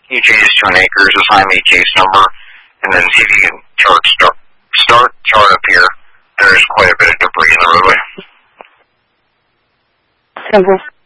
you change this to an acres, assign me a case number, and then see if you can start chart up here. There's quite a bit of debris in the roadway. Simple.